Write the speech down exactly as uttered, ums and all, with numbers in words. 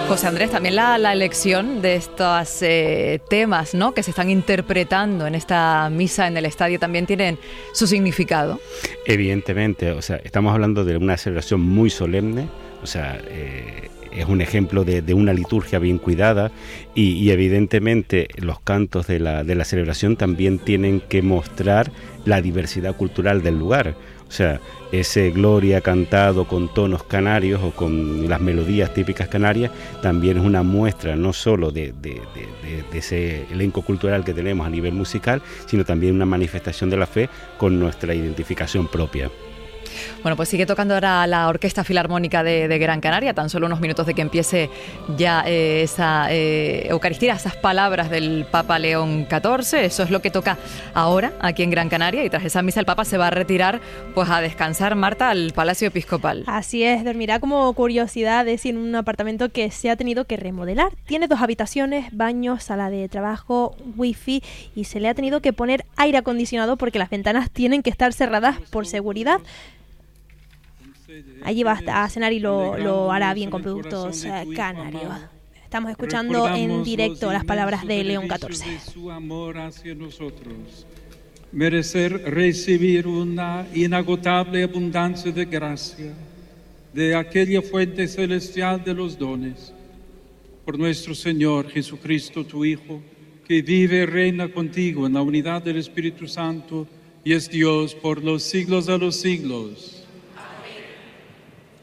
José Andrés, también la, la elección de estos eh, temas, ¿no?, que se están interpretando en esta misa en el estadio también tienen su significado. Evidentemente, o sea, estamos hablando de una celebración muy solemne, o sea, eh, es un ejemplo de, de una liturgia bien cuidada y, y evidentemente los cantos de la, de la celebración también tienen que mostrar la diversidad cultural del lugar. O sea, ese Gloria cantado con tonos canarios o con las melodías típicas canarias también es una muestra no solo de, de, de, de ese elenco cultural que tenemos a nivel musical, sino también una manifestación de la fe con nuestra identificación propia. Bueno, pues sigue tocando ahora la Orquesta Filarmónica de, de Gran Canaria, tan solo unos minutos de que empiece ya eh, esa eh, Eucaristía, esas palabras del Papa León catorce. Eso es lo que toca ahora aquí en Gran Canaria, y tras esa misa el Papa se va a retirar pues a descansar, Marta, al Palacio Episcopal. Así es, dormirá como curiosidades en un apartamento que se ha tenido que remodelar. Tiene dos habitaciones, baño, sala de trabajo, wifi, y se le ha tenido que poner aire acondicionado porque las ventanas tienen que estar cerradas por seguridad. Allí va a cenar y lo, lo hará bien con productos eh, canarios. Estamos escuchando en directo las palabras de León catorce. Merecer recibir una inagotable abundancia de gracia de aquella fuente celestial de los dones. Por nuestro Señor Jesucristo, tu Hijo, que vive y reina contigo en la unidad del Espíritu Santo y es Dios por los siglos de los siglos.